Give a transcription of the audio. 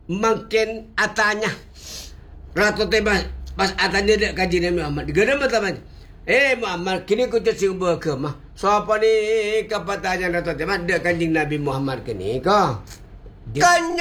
makin atanya. Ratu tebas pas atanya dia kaji Nabi Muhammad. Gana teman. Muhammad, kini ku cek sumber ke mah. Siapa ni kapatanya Ratu tebas dia kaji Nabi Muhammad kini kah?